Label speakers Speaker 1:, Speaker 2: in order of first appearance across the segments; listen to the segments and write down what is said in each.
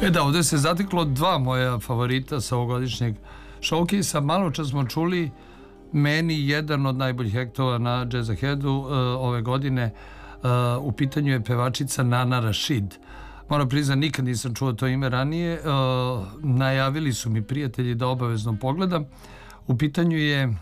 Speaker 1: Da, ovde se zateklo dva moja favorita sa ovogodišnjeg showcase-a. Malo čas smo čuli meni jedan od najboljih hektova na Jazz Aheadu ove godine. U pitanju je pevačica Nana Rashid. Moram priznati, nikad nisam čuo to ime ranije. Najavili su mi prijatelji da obavezno pogledam. U pitanju je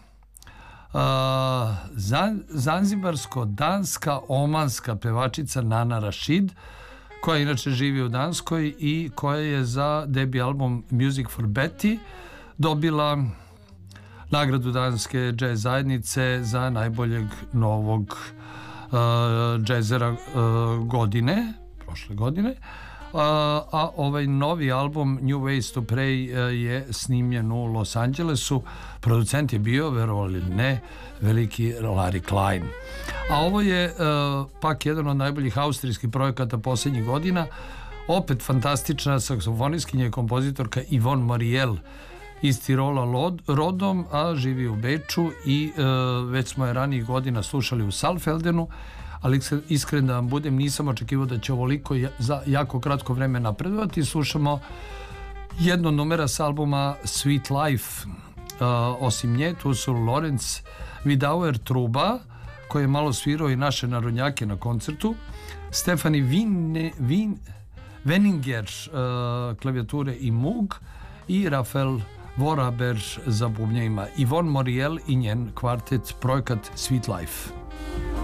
Speaker 1: zanzibarsko-danska omanska pevačica Nana Rashid, koja inače živi u Danskoj i koja je za debi album Music for Betty dobila nagradu danske džez zajednice za najboljeg novog džezera prošle godine. A ovaj novi album New Ways to Pray je snimljen u Los Angelesu. Producent je bio, verovali ili ne, veliki Larry Klein. A ovo je pak jedan od najboljih austrijskih projekata posljednjih godina. Opet fantastična saksofonistkinja i kompozitorka Yvonne Moriel iz Tirola rodom, a živi u Beču i već smo je ranijih godina slušali u Saalfeldenu, ali iskren da vam budem, nisam očekivao da će ovoliko za jako kratko vreme napredovati. Slušamo jedno numera s albuma Sweet Life. Osim nje tu su Lorenz Vidauer truba, koji je malo svirao i naše narodnjake na koncertu, Stefani Veninger klavijature i Moog i Rafael Voraber za bubnjevima. Yvonne Moriel i njen kvartet, projekat Sweet Life.